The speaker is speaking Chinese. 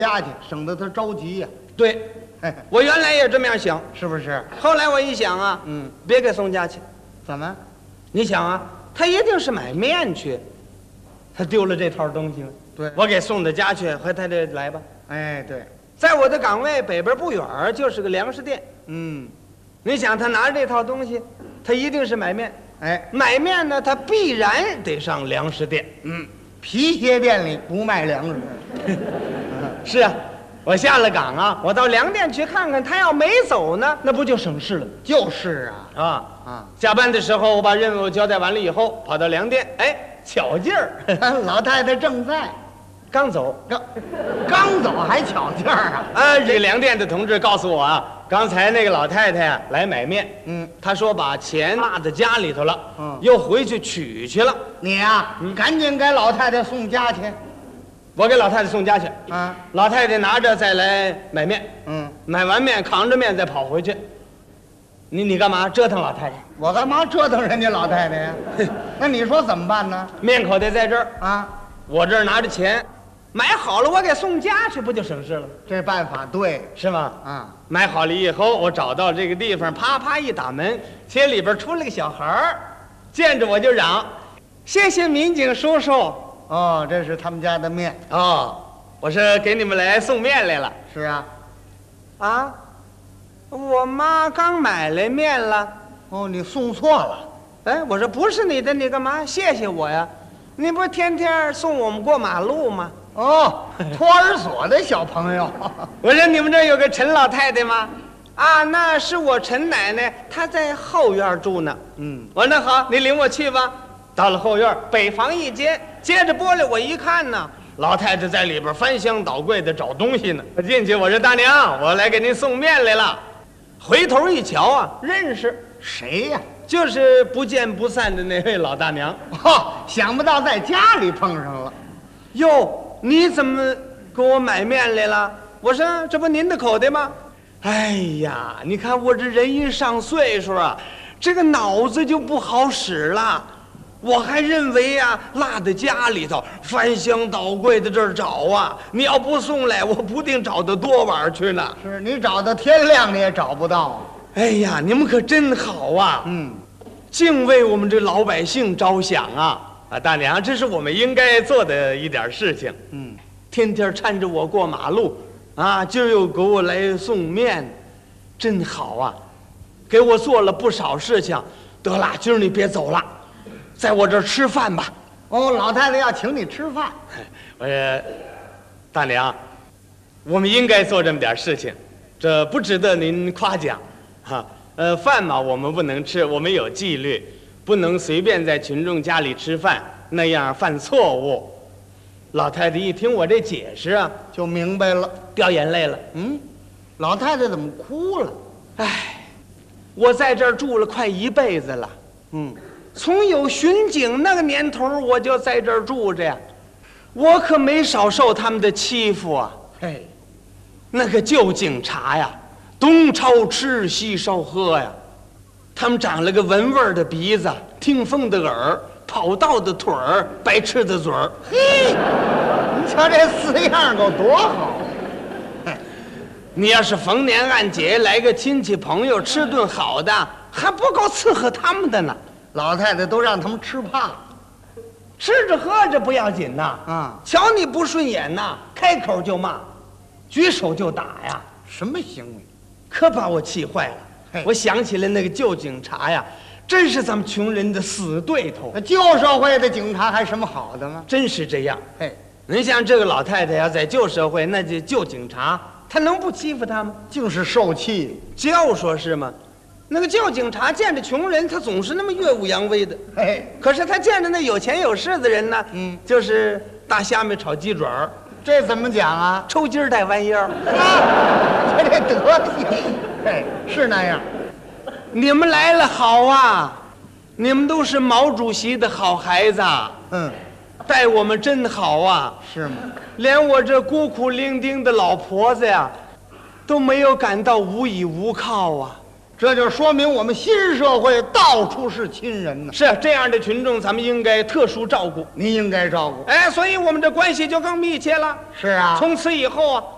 家去，省得他着急呀。 对，我原来也这么样想， 是不是？ 后来我一想啊，别给送家去。 怎么？ 你想啊，他一定是买面去，他丢了这套东西了。 对， 我给送到家去，回他这来吧。 哎，对， 在我的岗位北边不远就是个粮食店。你想他拿着这套东西，他一定是买面。 哎， 买面呢，他必然得上粮食店。 皮鞋店里不卖粮食。 是啊，我下了岗啊，我到粮店去看看，他要没走呢，那不就省事了？ 就是啊， 下班的时候我把任务交代完了以后，跑到粮店，哎，巧劲儿， 老太太正在， 刚走， 刚走还巧劲儿啊！ 这个粮店的同志告诉我啊，刚才那个老太太啊来买面，她说把钱落在家里头了，又回去取去了。 你呀，赶紧给老太太送家去。 我给老太太送家去啊， 老太太拿着再来买面，买完面扛着面再跑回去。你干嘛折腾老太太？ 我干嘛折腾人家老太太呀？那你说怎么办呢？ 面口袋在这儿啊， 我这儿拿着钱，买好了我给送家去，不就省事了？ 这办法对， 是吗？买好了以后，我找到这个地方，啪啪一打门，街里边出来个小孩儿，见着我就嚷：“谢谢民警叔叔。” 哦，这是他们家的面哦，我说给你们来送面来了。 是啊， 啊，我妈刚买来面了。 哦，你送错了。 哎，我说不是你的，你干嘛谢谢我呀？你不是天天送我们过马路吗？ 哦，托儿所的小朋友。 我说你们这儿有个陈老太太吗？啊，那是我陈奶奶，她在后院住呢。我说那好，你领我去吧。到了后院，北房一间，接着玻璃我一看呢，老太太在里边翻箱倒柜的找东西呢。我进去，我说大娘，我来给您送面来了。回头一瞧啊，认识谁呀？ 就是不见不散的那位老大娘。 想不到在家里碰上了。 哟，你怎么给我买面来了？我说这不您的口袋吗？哎呀，你看我这人一上岁数啊，这个脑子就不好使了。我还认为啊，落在家里头，翻箱倒柜的这儿找啊。你要不送来，我不定找到多晚去呢。 是你找到天亮，你也找不到。 哎呀，你们可真好啊！净为我们这老百姓着想啊！大娘，这是我们应该做的一点事情。天天搀着我过马路，啊，今儿又给我来送面，真好啊！给我做了不少事情。得了，今儿你别走了，在我这儿吃饭吧。 哦，老太太要请你吃饭。 我说，大娘，我们应该做这么点事情，这不值得您夸奖。饭嘛，我们不能吃，我们有纪律，不能随便在群众家里吃饭，那样犯错误。老太太一听我这解释啊， 就明白了， 掉眼泪了。 老太太怎么哭了？ 哎，我在这儿住了快一辈子了。从有巡警那个年头，我就在这儿住着呀，我可没少受他们的欺负啊。 嘿， 那个旧警察呀，东抄吃西烧喝呀，他们长了个闻味儿的鼻子，听风的耳，跑道的腿儿，白痴的嘴儿。 嘿，你瞧这4样够多好。 你要是逢年按节来个亲戚朋友吃顿好的，还不够伺候他们的呢。 老太太都让他们吃怕了。 吃着喝着不要紧呐，瞧你不顺眼呐，开口就骂，举手就打呀。 什么行为？ 可把我气坏了。我想起来那个旧警察呀，真是咱们穷人的死对头。 那旧社会的警察还什么好的吗？ 真是这样。 嘿， 您像这个老太太要在旧社会，那这旧警察他能不欺负他吗？ 净是受气。 就说是吗？那个旧警察见着穷人，他总是那么耀武扬威的。可是他见着那有钱有势的人呢，就是大虾米炒鸡爪儿。 这怎么讲啊？ 抽筋儿带弯腰。 这德行，是那样。 你们来了好啊，你们都是毛主席的好孩子。待我们真好啊。 是吗？ 连我这孤苦伶仃的老婆子呀，都没有感到无依无靠啊。 这就说明我们新社会到处是亲人呢。 是这样的群众，咱们应该特殊照顾。 您应该照顾。 所以我们这关系就更密切了。 是啊， 从此以后啊，